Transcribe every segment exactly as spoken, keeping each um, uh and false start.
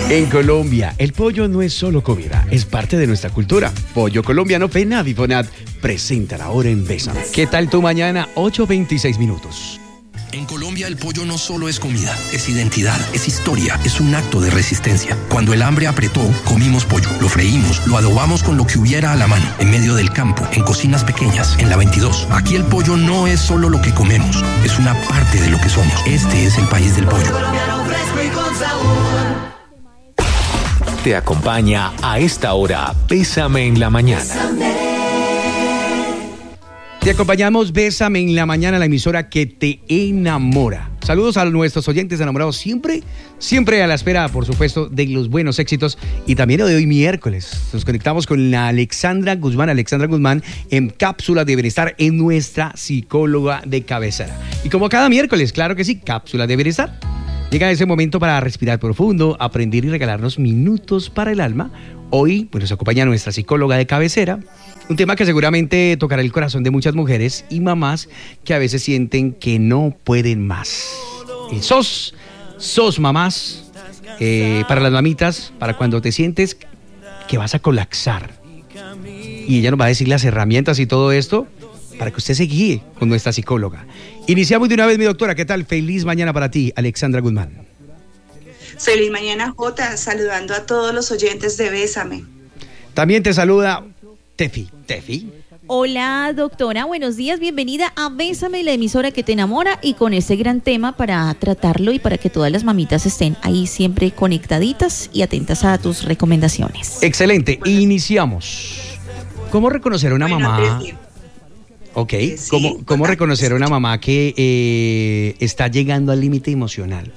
En Colombia, el pollo no es solo comida, es parte de nuestra cultura. Pollo colombiano Fenad y Fonad presentan ahora en Bésame. ¿Qué tal tu mañana? ocho veintiséis minutos. En Colombia el pollo no solo es comida, es identidad, es historia, es un acto de resistencia. Cuando el hambre apretó, comimos pollo, lo freímos, lo adobamos con lo que hubiera a la mano, en medio del campo, en cocinas pequeñas, en la veintidós. Aquí el pollo no es solo lo que comemos, es una parte de lo que somos. Este es el país del pollo. Te acompaña a esta hora Bésame en la mañana. Te acompañamos Bésame en la mañana, la emisora que te enamora. Saludos a nuestros oyentes enamorados, siempre, siempre a la espera, por supuesto, de los buenos éxitos. Y también de hoy miércoles nos conectamos con la Alexandra Guzmán, Alexandra Guzmán en Cápsula de Bienestar, en nuestra psicóloga de cabecera. Y como cada miércoles, claro que sí, Cápsula de Bienestar. Llega ese momento para respirar profundo, aprender y regalarnos minutos para el alma. Hoy pues, nos acompaña nuestra psicóloga de cabecera. Un tema que seguramente tocará el corazón de muchas mujeres y mamás que a veces sienten que no pueden más. Y sos, sos mamás, eh, para las mamitas, para cuando te sientes que vas a colapsar. Y ella nos va a decir las herramientas y todo esto para que usted se guíe con nuestra psicóloga. Iniciamos de una vez, mi doctora. ¿Qué tal? Feliz mañana para ti, Alexandra Guzmán. Feliz mañana, Jota, saludando a todos los oyentes de Bésame. También te saluda Tefi. Tefi. Hola, doctora, buenos días, bienvenida a Bésame, la emisora que te enamora, y con este gran tema para tratarlo y para que todas las mamitas estén ahí siempre conectaditas y atentas a tus recomendaciones. Excelente, iniciamos. ¿Cómo reconocer a una bueno, mamá? Sí. Ok, Sí, ¿cómo, cómo reconocer a una mamá que eh, está llegando al límite emocional?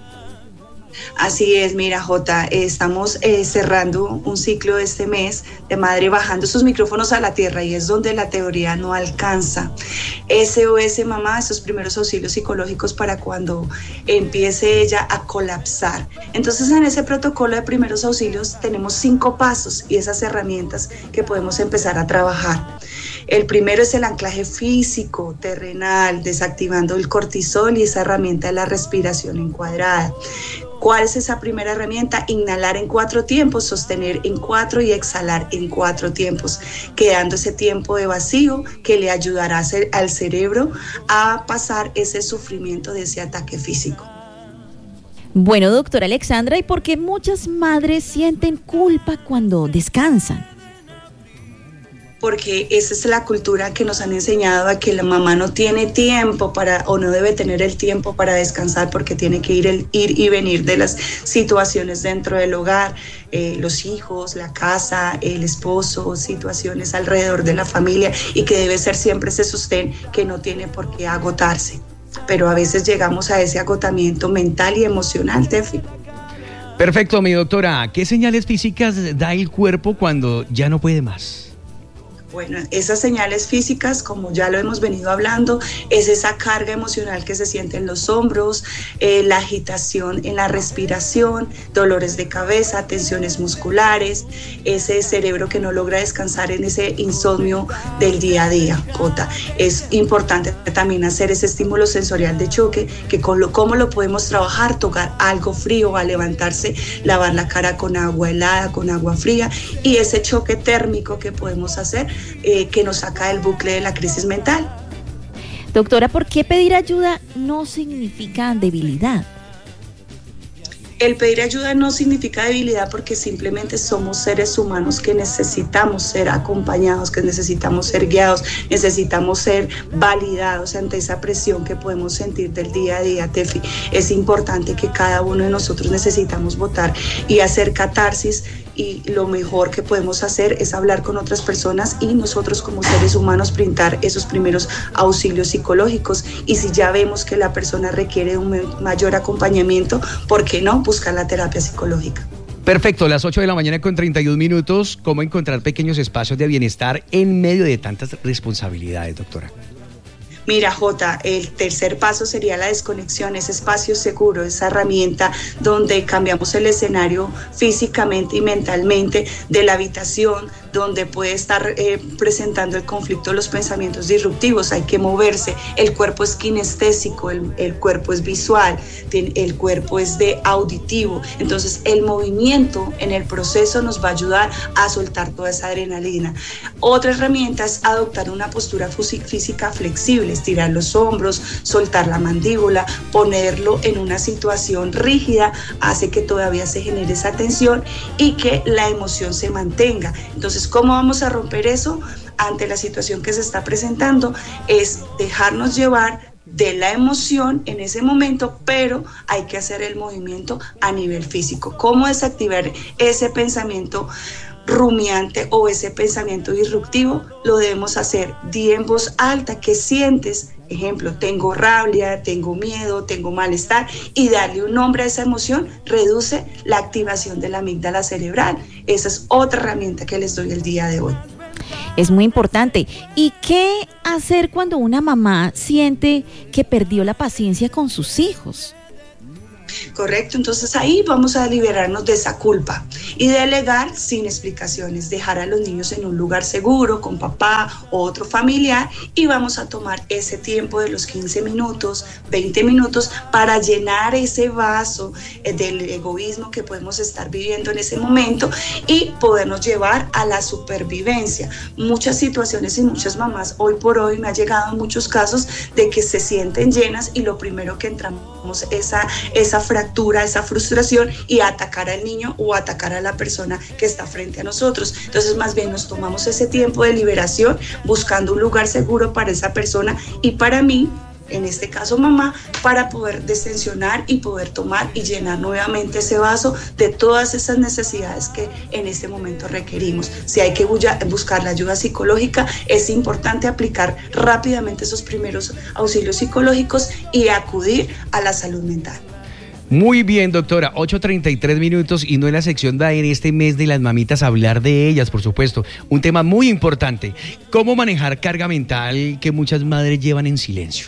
Así es, mira, Jota, eh, estamos eh, cerrando un ciclo de este mes de madre bajando sus micrófonos a la tierra, y es donde la teoría no alcanza. S O S mamá, esos primeros auxilios psicológicos para cuando empiece ella a colapsar. Entonces, en ese protocolo de primeros auxilios tenemos cinco pasos y esas herramientas que podemos empezar a trabajar. El primero es el anclaje físico, terrenal, desactivando el cortisol y esa herramienta de la respiración encuadrada. ¿Cuál es esa primera herramienta? Inhalar en cuatro tiempos, sostener en cuatro y exhalar en cuatro tiempos, quedando ese tiempo de vacío que le ayudará al cerebro a pasar ese sufrimiento de ese ataque físico. Bueno, doctora Alexandra, ¿y por qué muchas madres sienten culpa cuando descansan? Porque esa es la cultura que nos han enseñado, a que la mamá no tiene tiempo para, o no debe tener el tiempo para descansar, porque tiene que ir, el, ir y venir de las situaciones dentro del hogar, eh, los hijos, la casa, el esposo, situaciones alrededor de la familia, y que debe ser siempre ese sostén que no tiene por qué agotarse. Pero a veces llegamos a ese agotamiento mental y emocional, Tefi. Perfecto, mi doctora. ¿Qué señales físicas da el cuerpo cuando ya no puede más? Bueno, esas señales físicas, como ya lo hemos venido hablando, es esa carga emocional que se siente en los hombros, eh, la agitación en la respiración, dolores de cabeza, tensiones musculares, ese cerebro que no logra descansar en ese insomnio del día a día, Jota. Es importante también hacer ese estímulo sensorial de choque, que con lo, cómo lo podemos trabajar, tocar algo frío al levantarse, lavar la cara con agua helada, con agua fría, y ese choque térmico que podemos hacer, Eh, que nos saca del bucle de la crisis mental. Doctora, ¿por qué pedir ayuda no significa debilidad? El pedir ayuda no significa debilidad, porque simplemente somos seres humanos que necesitamos ser acompañados, que necesitamos ser guiados, necesitamos ser validados ante esa presión que podemos sentir del día a día, Tefi. Es importante que cada uno de nosotros necesitamos votar y hacer catarsis, y lo mejor que podemos hacer es hablar con otras personas y nosotros como seres humanos brindar esos primeros auxilios psicológicos. Y si ya vemos que la persona requiere un mayor acompañamiento, ¿por qué no buscar la terapia psicológica? Perfecto, las ocho de la mañana con treinta y un minutos. ¿Cómo encontrar pequeños espacios de bienestar en medio de tantas responsabilidades, doctora? Mira, Jota, el tercer paso sería la desconexión, ese espacio seguro, esa herramienta donde cambiamos el escenario físicamente y mentalmente de la habitación, donde puede estar eh, presentando el conflicto de los pensamientos disruptivos. Hay que moverse, el cuerpo es kinestésico, el, el cuerpo es visual, el cuerpo es de auditivo, entonces el movimiento en el proceso nos va a ayudar a soltar toda esa adrenalina. Otra herramienta es adoptar una postura física flexible, estirar los hombros, soltar la mandíbula, ponerlo en una situación rígida, hace que todavía se genere esa tensión y que la emoción se mantenga. Entonces, ¿cómo vamos a romper eso? Ante la situación que se está presentando, es dejarnos llevar de la emoción en ese momento, pero hay que hacer el movimiento a nivel físico. ¿Cómo desactivar ese pensamiento rumiante o ese pensamiento disruptivo? Lo debemos hacer. Di en voz alta qué sientes. Ejemplo, tengo rabia, tengo miedo, tengo malestar, y darle un nombre a esa emoción reduce la activación de la amígdala cerebral. Esa es otra herramienta que les doy el día de hoy. Es muy importante. ¿Y qué hacer cuando una mamá siente que perdió la paciencia con sus hijos? Correcto, entonces ahí vamos a liberarnos de esa culpa y delegar sin explicaciones, dejar a los niños en un lugar seguro con papá o otro familiar, y vamos a tomar ese tiempo de los quince minutos, veinte minutos para llenar ese vaso del egoísmo que podemos estar viviendo en ese momento y podernos llevar a la supervivencia. Muchas situaciones y muchas mamás hoy por hoy me ha llegado muchos casos de que se sienten llenas y lo primero que entramos es esa, esa fractura, esa frustración, y atacar al niño o atacar a la persona que está frente a nosotros. Entonces, más bien nos tomamos ese tiempo de liberación buscando un lugar seguro para esa persona y para mí, en este caso mamá, para poder destensionar y poder tomar y llenar nuevamente ese vaso de todas esas necesidades que en este momento requerimos. Si hay que buscar la ayuda psicológica, es importante aplicar rápidamente esos primeros auxilios psicológicos y acudir a la salud mental. Muy bien, doctora, ocho treinta y tres minutos, y no en la sección de en este mes de las mamitas hablar de ellas, por supuesto. Un tema muy importante, cómo manejar carga mental que muchas madres llevan en silencio.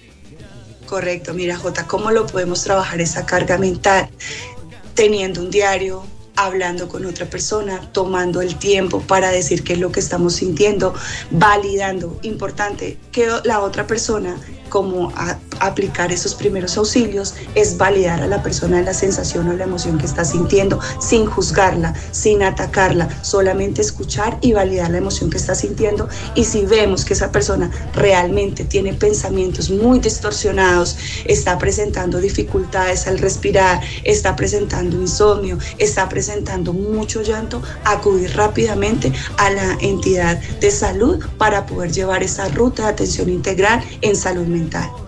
Correcto, mira Jota, ¿cómo lo podemos trabajar esa carga mental? Teniendo un diario, hablando con otra persona, tomando el tiempo para decir qué es lo que estamos sintiendo, validando, importante, que la otra persona, como a, aplicar esos primeros auxilios, es validar a la persona la sensación o la emoción que está sintiendo, sin juzgarla, sin atacarla, solamente escuchar y validar la emoción que está sintiendo. Y si vemos que esa persona realmente tiene pensamientos muy distorsionados, está presentando dificultades al respirar, está presentando insomnio, está presentando mucho llanto, acudir rápidamente a la entidad de salud para poder llevar esa ruta de atención integral en salud mental.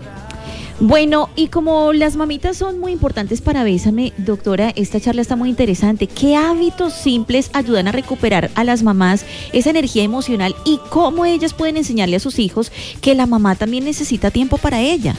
Bueno, y como las mamitas son muy importantes para Bésame, doctora, esta charla está muy interesante. ¿Qué hábitos simples ayudan a recuperar a las mamás esa energía emocional y cómo ellas pueden enseñarle a sus hijos que la mamá también necesita tiempo para ella?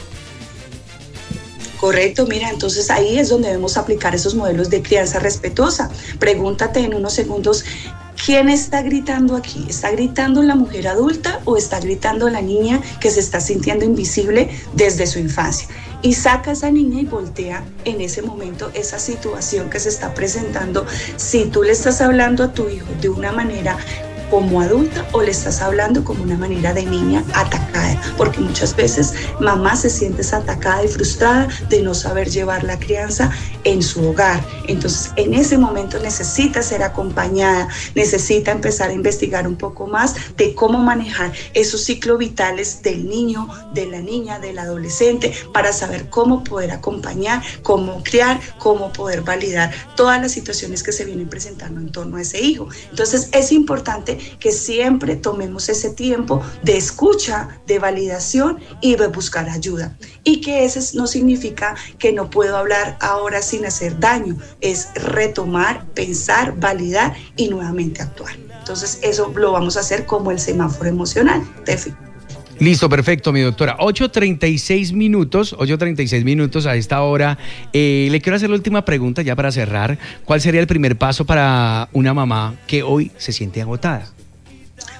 Correcto, mira, entonces ahí es donde debemos aplicar esos modelos de crianza respetuosa. Pregúntate en unos segundos, ¿quién está gritando aquí? ¿Está gritando la mujer adulta o está gritando la niña que se está sintiendo invisible desde su infancia? Y saca a esa niña y voltea en ese momento esa situación que se está presentando. Si tú le estás hablando a tu hijo de una manera como adulta o le estás hablando como una manera de niña atacada, porque muchas veces mamá se siente atacada y frustrada de no saber llevar la crianza en su hogar. Entonces en ese momento necesita ser acompañada, necesita empezar a investigar un poco más de cómo manejar esos ciclos vitales del niño, de la niña, del adolescente, para saber cómo poder acompañar, cómo criar, cómo poder validar todas las situaciones que se vienen presentando en torno a ese hijo. Entonces es importante que siempre tomemos ese tiempo de escucha, de validación y de buscar ayuda. Y que ese no significa que no puedo hablar ahora sin hacer daño, es retomar, pensar, validar y nuevamente actuar. Entonces eso lo vamos a hacer como el semáforo emocional, Tefi. Listo, perfecto, mi doctora. ocho treinta y seis minutos, ocho treinta y seis minutos a esta hora. Eh, le quiero hacer la última pregunta ya para cerrar. ¿Cuál sería el primer paso para una mamá que hoy se siente agotada?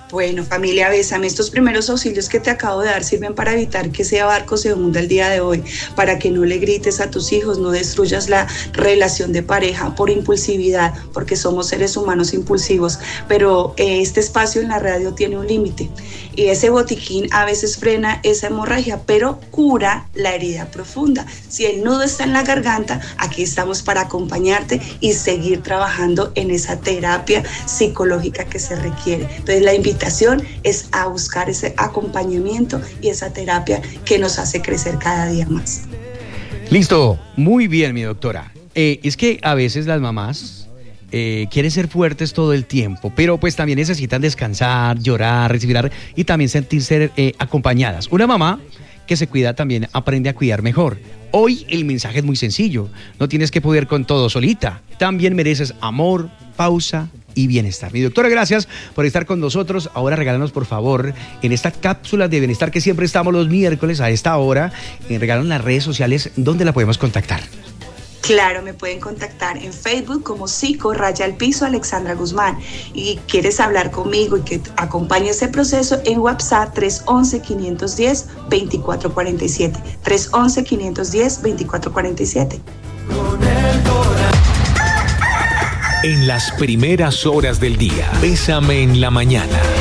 Bueno, familia, bésame. Estos primeros auxilios que te acabo de dar sirven para evitar que ese barco se hunda el día de hoy, para que no le grites a tus hijos, no destruyas la relación de pareja por impulsividad, porque somos seres humanos impulsivos, pero eh, este espacio en la radio tiene un límite y ese botiquín a veces frena esa hemorragia, pero cura la herida profunda. Si el nudo está en la garganta, aquí estamos para acompañarte y seguir trabajando en esa terapia psicológica que se requiere. Entonces la invitación es a buscar ese acompañamiento y esa terapia que nos hace crecer cada día más. Listo, muy bien, mi doctora. Eh, es que a veces las mamás eh, quieren ser fuertes todo el tiempo, pero pues también necesitan descansar, llorar, recibir y también sentirse eh, acompañadas. Una mamá que se cuida también aprende a cuidar mejor. Hoy el mensaje es muy sencillo, no tienes que poder con todo solita, también mereces amor, pausa y bienestar. Mi doctora, gracias por estar con nosotros. Ahora regálanos, por favor, en esta cápsula de bienestar que siempre estamos los miércoles a esta hora, eh, regálanos las redes sociales donde la podemos contactar. Claro, me pueden contactar en Facebook como Psico Raya al Piso Alexandra Guzmán, y quieres hablar conmigo y que acompañe ese proceso en WhatsApp tres once, quinientos diez, veinticuatro cuarenta y siete, tres once, quinientos diez, veinticuatro cuarenta y siete. En las primeras horas del día, Bésame en la mañana.